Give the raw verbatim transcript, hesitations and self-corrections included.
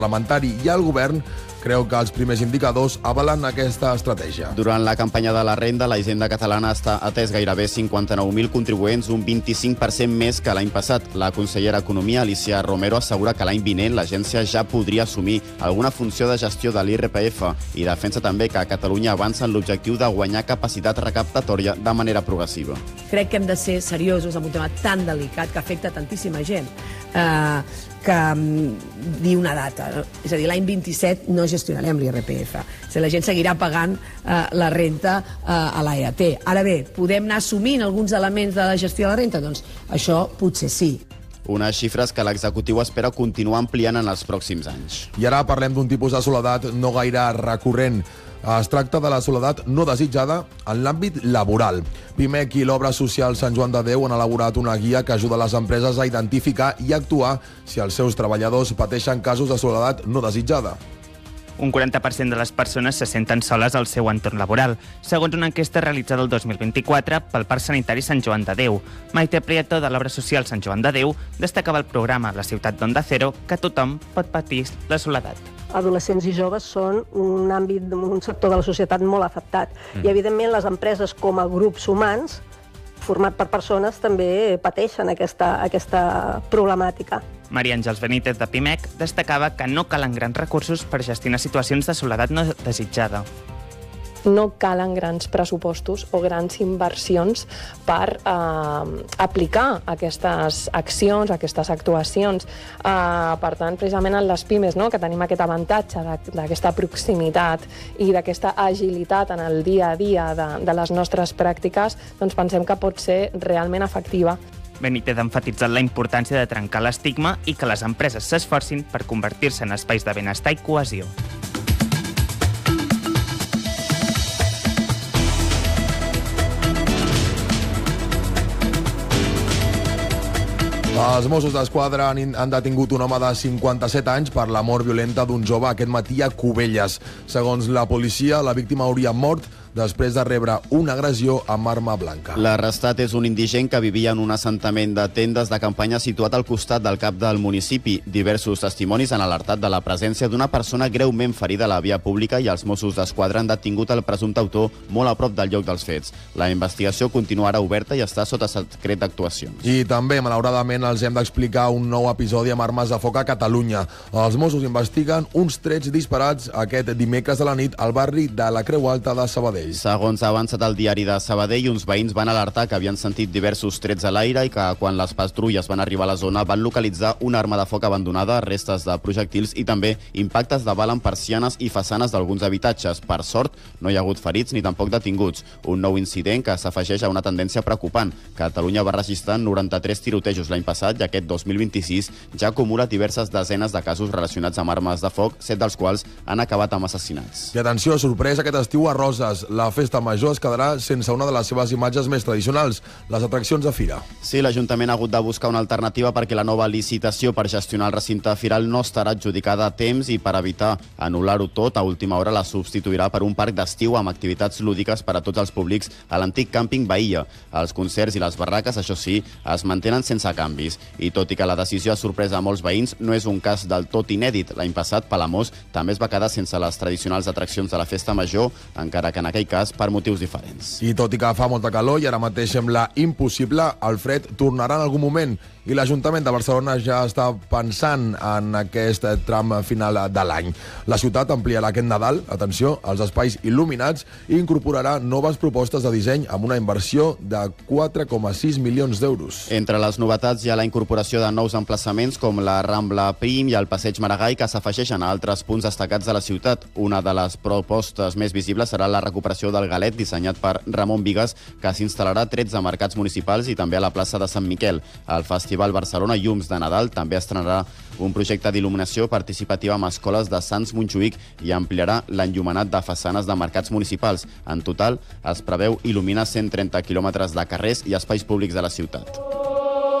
parlamentari i el govern creu que els primers indicadors avalen aquesta estratègia. Durant la campanya de la renda, la Hisenda catalana està atès gairebé cinquanta-nou mil contribuents, un vint-i-cinc per cent més que l'any passat. La consellera d'Economia, Alicia Romero, assegura que l'any vinent l'agència ja podria assumir alguna funció de gestió de l'I R P F i defensa també que Catalunya avança en l'objectiu de guanyar capacitat recaptatòria de manera progressiva. Crec que hem de ser seriosos amb un tema tan delicat que afecta tantíssima gent. Eh, que um, dir una data. És a dir, l'any vint-i-set no gestionarem l'I R P F. O sigui, la gent seguirà pagant uh, la renta uh, a l'A E T. Ara bé, podem anar assumint alguns elements de la gestió de la renta? Doncs això potser sí. Unes xifres que l'executiu espera continuar ampliant en els pròxims anys. I ara parlem d'un tipus de soledat no gaire recurrent. Es tracta de la soledat no desitjada en l'àmbit laboral. Pimec i l'Obra Social Sant Joan de Déu han elaborat una guia que ajuda les empreses a identificar i actuar si els seus treballadors pateixen casos de soledat no desitjada. Un quaranta per cent de les persones se senten soles al seu entorn laboral, segons una enquesta realitzada el dos mil vint-i-quatre pel Parc Sanitari Sant Joan de Déu. Maite Prieto, de l'Obra Social Sant Joan de Déu, destacava el programa La Ciutat d'Onda Cero que tothom pot patir la soledat. Adolescents i joves són un àmbit, un sector de la societat molt afectat. Mm. I, evidentment, les empreses com a grups humans, format per persones, també pateixen aquesta, aquesta problemàtica. Maria Àngels Benítez, de Pimec, destacava que no calen grans recursos per gestionar situacions de soledat no desitjada. No calen grans pressupostos o grans inversions per eh, aplicar aquestes accions, aquestes actuacions. Eh, per tant, precisament en les pimes, no?, que tenim aquest avantatge d'aquesta proximitat i d'aquesta agilitat en el dia a dia de, de les nostres pràctiques, doncs pensem que pot ser realment efectiva. Benítez ha enfatitzat la importància de trencar l'estigma i que les empreses s'esforcin per convertir-se en espais de benestar i cohesió. Els Mossos d'Esquadra han, han detingut un home de cinquanta-set anys per la mort violenta d'un jove aquest matí a Cubelles. Segons la policia, la víctima hauria mort després de rebre una agressió amb arma blanca. L'arrestat és un indigent que vivia en un assentament de tendes de campanya situat al costat del cap del municipi. Diversos testimonis han alertat de la presència d'una persona greument ferida a la via pública i els Mossos d'Esquadra han detingut el presumpte autor molt a prop del lloc dels fets. La investigació continuarà oberta i està sota secret d'actuacions. I també, malauradament, els hem d'explicar un nou episodi amb armes de foc a Catalunya. Els Mossos investiguen uns trets disparats aquest dimecres de la nit al barri de la Creu Alta de Sabadell. Segons ha avançat el diari de Sabadell, uns veïns van alertar que havien sentit diversos trets a l'aire i que quan les patrulles van arribar a la zona van localitzar una arma de foc abandonada, restes de projectils i també impactes de bala en persianes i façanes d'alguns habitatges. Per sort, no hi ha hagut ferits ni tampoc detinguts. Un nou incident que s'afegeix a una tendència preocupant. Catalunya va registrar noranta-tres tirotejos l'any passat i aquest dos mil vint-i-sis ja acumula diverses desenes de casos relacionats amb armes de foc, set dels quals han acabat amb assassinats. I atenció, sorpresa aquest estiu a Roses. La festa major es quedarà sense una de les seves imatges més tradicionals, les atraccions de fira. Sí, l'Ajuntament ha hagut de buscar una alternativa perquè la nova licitació per gestionar el recinte firal no estarà adjudicada a temps i per evitar anul·lar-ho tot, a última hora la substituirà per un parc d'estiu amb activitats lúdiques per a tots els públics a l'antic càmping Bahia. Els concerts i les barraques, això sí, es mantenen sense canvis. I tot i que la decisió ha sorprès a molts veïns, no és un cas del tot inèdit. L'any passat, Palamós també es va quedar sense les tradicionals atraccions de la festa major, encara que en aquell cas per motius diferents. I tot i que fa molta calor i ara mateix sembla impossible, el fred tornarà en algun moment i l'Ajuntament de Barcelona ja està pensant en aquest tram final de l'any. La ciutat ampliarà aquest Nadal, atenció, els espais il·luminats i incorporarà noves propostes de disseny amb una inversió de quatre coma sis milions d'euros. Entre les novetats hi ha la incorporació de nous emplaçaments com la Rambla Prim i el Passeig Maragall que s'afegeixen a altres punts destacats de la ciutat. Una de les propostes més visibles serà la recuperació del Galet dissenyat per Ramon Vigues que s'instal·larà a tretze mercats municipals i també a la plaça de Sant Miquel. El Festival Barcelona Llums de Nadal també estrenarà un projecte d'il·luminació participativa amb escoles de Sants Montjuïc i ampliarà l'enllumenat de façanes de mercats municipals. En total, es preveu il·luminar cent trenta quilòmetres de carrers i espais públics de la ciutat.